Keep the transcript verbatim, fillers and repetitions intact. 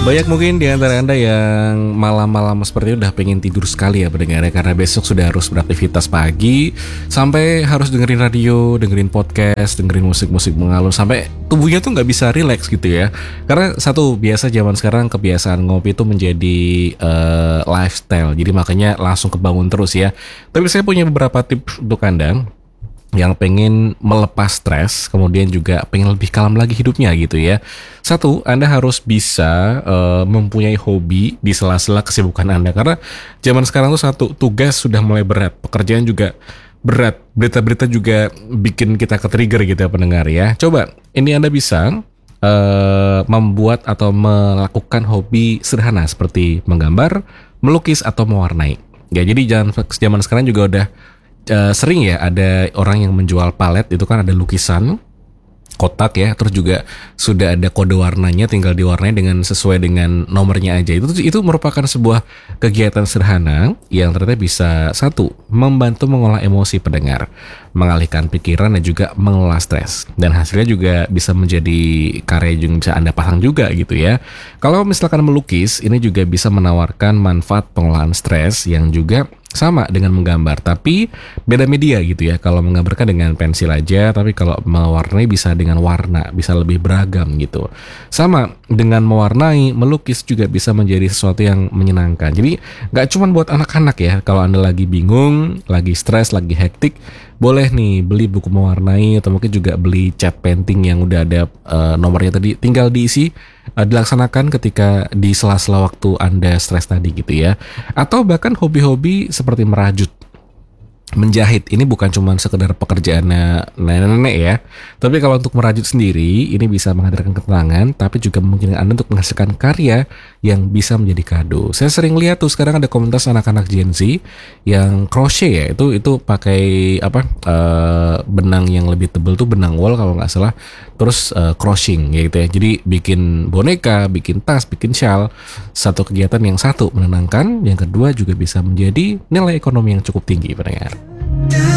Banyak mungkin di antara Anda yang malam-malam seperti ini udah pengen tidur sekali ya pendengarnya, karena besok sudah harus beraktivitas pagi, sampai harus dengerin radio, dengerin podcast, dengerin musik-musik mengalun, sampai tubuhnya tuh nggak bisa relax gitu ya. Karena satu, biasa zaman sekarang kebiasaan ngopi itu menjadi uh, lifestyle, jadi makanya langsung kebangun terus ya. Tapi saya punya beberapa tips untuk Anda yang pengen melepas stres, kemudian juga pengen lebih kalem lagi hidupnya gitu ya. Satu, Anda harus bisa uh, mempunyai hobi di sela-sela kesibukan Anda. Karena zaman sekarang tuh satu, tugas sudah mulai berat, pekerjaan juga berat, berita-berita juga bikin kita ke-trigger gitu ya pendengar ya. Coba, ini Anda bisa uh, membuat atau melakukan hobi sederhana seperti menggambar, melukis, atau mewarnai. Ya, jadi zaman, zaman sekarang juga udah Uh, sering ya ada orang yang menjual palet, itu kan ada lukisan kotak ya, terus juga sudah ada kode warnanya, tinggal diwarnai dengan sesuai dengan nomornya aja. Itu itu merupakan sebuah kegiatan sederhana yang ternyata bisa satu, membantu mengolah emosi pendengar, mengalihkan pikiran dan juga mengelola stres. Dan hasilnya juga bisa menjadi karya yang bisa Anda pasang juga gitu ya. Kalau misalkan melukis, ini juga bisa menawarkan manfaat pengolahan stres yang juga sama dengan menggambar, tapi beda media gitu ya. Kalau menggambarkan dengan pensil aja, tapi kalau mewarnai bisa dengan warna, bisa lebih beragam gitu. Sama dengan mewarnai, melukis juga bisa menjadi sesuatu yang menyenangkan. Jadi nggak cuma buat anak-anak ya. Kalau Anda lagi bingung, lagi stres, lagi hektik, boleh nih beli buku mewarnai, atau mungkin juga beli cat painting yang udah ada uh, nomornya tadi, tinggal diisi, uh, dilaksanakan ketika di sela-sela waktu Anda stres tadi gitu ya. Atau bahkan hobi-hobi seperti merajut, menjahit. Ini bukan cuma sekedar pekerjaannya nenek-nenek ya, tapi kalau untuk merajut sendiri ini bisa menghadirkan ketenangan, tapi juga memungkinkan Anda untuk menghasilkan karya yang bisa menjadi kado. Saya sering lihat tuh sekarang ada komunitas anak-anak Gen Z yang crochet ya, itu itu pakai apa uh, benang yang lebih tebal tuh, benang wol kalau nggak salah, terus uh, crocheting ya gitu ya. Jadi bikin boneka, bikin tas, bikin shawl. Satu kegiatan yang satu menenangkan, yang kedua juga bisa menjadi nilai ekonomi yang cukup tinggi pendengar.